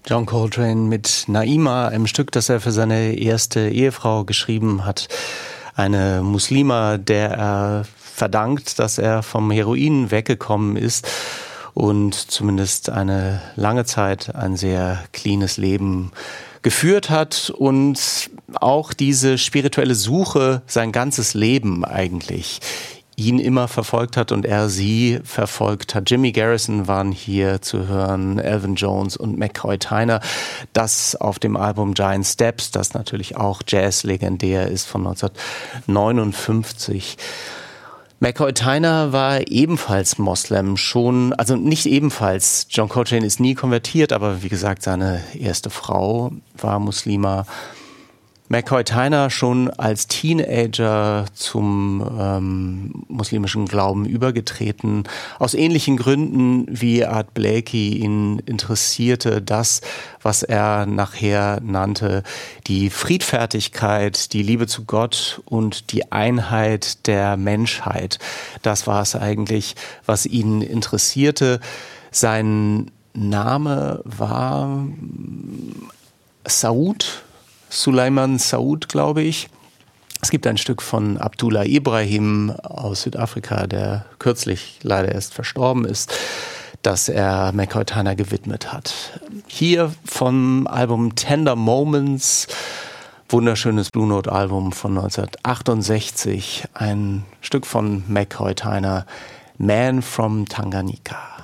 John Coltrane mit Naima, einem Stück, das er für seine erste Ehefrau geschrieben hat. Eine Muslima, der er verdankt, dass er vom Heroin weggekommen ist und zumindest eine lange Zeit ein sehr cleanes Leben geführt hat und auch diese spirituelle Suche sein ganzes Leben eigentlich ihn immer verfolgt hat und er sie verfolgt hat. Jimmy Garrison waren hier zu hören, Elvin Jones und McCoy Tyner. Das auf dem Album Giant Steps, das natürlich auch Jazz-legendär ist, von 1959. McCoy Tyner war ebenfalls Moslem, schon, also nicht ebenfalls. John Coltrane ist nie konvertiert, aber wie gesagt, seine erste Frau war Muslima. McCoy Tyner schon als Teenager zum muslimischen Glauben übergetreten. Aus ähnlichen Gründen wie Art Blakey ihn interessierte das, was er nachher nannte, die Friedfertigkeit, die Liebe zu Gott und die Einheit der Menschheit. Das war es eigentlich, was ihn interessierte. Sein Name war Suleiman Saud, glaube ich. Es gibt ein Stück von Abdullah Ibrahim aus Südafrika, der kürzlich leider erst verstorben ist, das er McCoy Tyner gewidmet hat. Hier vom Album Tender Moments, wunderschönes Blue Note Album von 1968, ein Stück von McCoy Tyner, Man from Tanganyika.